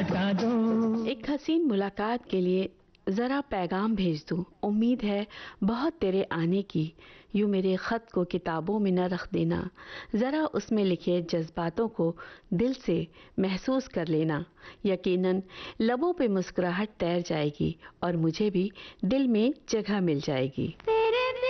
हटा दो। एक हसीन मुलाकात के लिए जरा पैगाम भेज दूं, उम्मीद है बहुत तेरे आने की। यूं मेरे खत को किताबों में न रख देना, जरा उसमें लिखे जज्बातों को दिल से महसूस कर लेना। यकीनन लबों पे मुस्कुराहट तैर जाएगी और मुझे भी दिल में जगह मिल जाएगी।